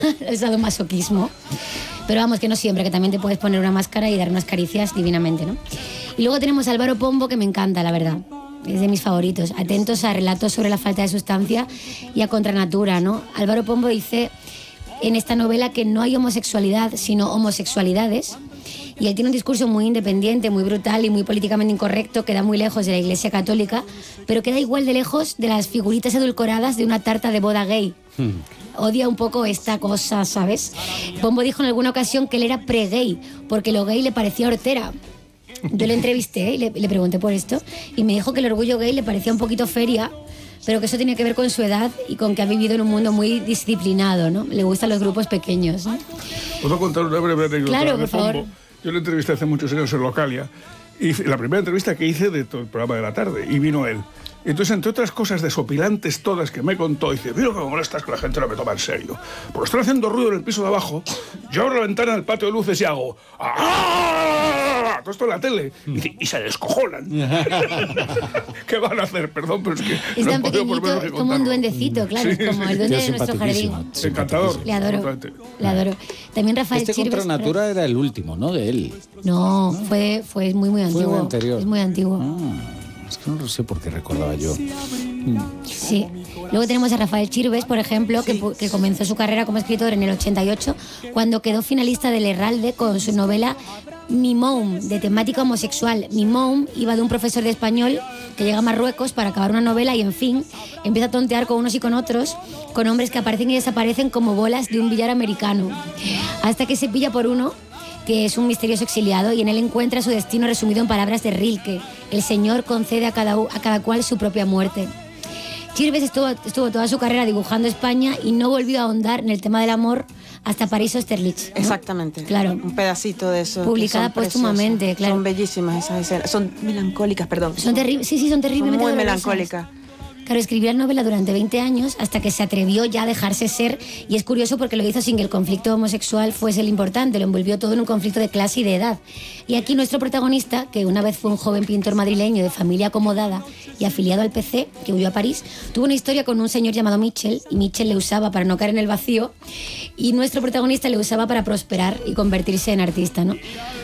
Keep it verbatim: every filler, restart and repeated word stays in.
el sadomasoquismo. Pero vamos, que no siempre, que también te puedes poner una máscara y dar unas caricias divinamente, ¿no? Y luego tenemos a Álvaro Pombo, que me encanta, la verdad. Es de mis favoritos. Atentos a relatos sobre la falta de sustancia y a contranatura, ¿no? Álvaro Pombo dice en esta novela que no hay homosexualidad, sino homosexualidades. Y él tiene un discurso muy independiente, muy brutal y muy políticamente incorrecto, queda muy lejos de la Iglesia Católica, pero queda igual de lejos de las figuritas edulcoradas de una tarta de boda gay. Hmm. Odia un poco esta cosa, ¿sabes? Pombo dijo en alguna ocasión que él era pre-gay, porque lo gay le parecía hortera. Yo le entrevisté y le, le pregunté por esto, y me dijo que el orgullo gay le parecía un poquito feria, pero que eso tiene que ver con su edad y con que ha vivido en un mundo muy disciplinado, ¿no? Le gustan los grupos pequeños, ¿no? ¿Puedo contar una breve anécdota? Claro, por de Pombo? favor. Yo le entrevisté hace muchos años en Localia, y la primera entrevista que hice de todo el programa de la tarde, y vino él. Entonces, entre otras cosas desopilantes todas que me contó, dice, mira que me molestas que la gente no me toma en serio. Porque estoy haciendo ruido en el piso de abajo, yo abro la ventana del patio de luces y hago... ¡Ah! Todo esto en la tele. Y, dice, y se descojonan. ¿Qué van a hacer? Perdón, pero es que... Es no tan pequeñito, es como un duendecito, claro, sí, es como sí. el duende Es de nuestro jardín. Encantador. Le adoro, le adoro. También Rafael Este Chirves... Contra Natura era el último, ¿no? De él. No, fue, fue muy, muy antiguo. Fue muy anterior. Es muy antiguo. Ah, es que no lo sé por qué recordaba yo. Sí. Luego tenemos a Rafael Chirves, por ejemplo, que, que comenzó su carrera como escritor en el ochenta y ocho, cuando quedó finalista del Herralde con su novela Mi Mom, de temática homosexual. Mi Mom iba de un profesor de español que llega a Marruecos para acabar una novela y, en fin, empieza a tontear con unos y con otros, con hombres que aparecen y desaparecen como bolas de un billar americano. Hasta que se pilla por uno, que es un misterioso exiliado, y en él encuentra su destino resumido en palabras de Rilke: el Señor concede a cada, a cada cual su propia muerte. Chirves estuvo, estuvo toda su carrera dibujando España y no volvió a ahondar en el tema del amor hasta París Austerlitz, ¿no? Exactamente. Claro. Un pedacito de eso. Publicada póstumamente, preciosas. claro. Son bellísimas esas escenas. Son melancólicas, perdón. Son terribles, sí, sí, son terriblemente Son muy dolorosas. melancólicas. Claro, escribió la novela durante veinte años hasta que se atrevió ya a dejarse ser, y es curioso porque lo hizo sin que el conflicto homosexual fuese el importante, lo envolvió todo en un conflicto de clase y de edad. Y aquí nuestro protagonista, que una vez fue un joven pintor madrileño de familia acomodada y afiliado al P C, que huyó a París, tuvo una historia con un señor llamado Mitchell, y Mitchell le usaba para no caer en el vacío, y nuestro protagonista le usaba para prosperar y convertirse en artista, ¿no?